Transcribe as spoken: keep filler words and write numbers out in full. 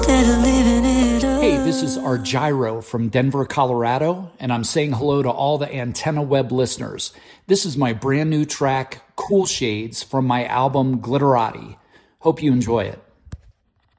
Hey, this is Argyro from Denver, Colorado, and I'm saying hello to all the Antenna Web listeners. This is my brand new track, Cool Shades, from my album Glitterati. Hope you enjoy it.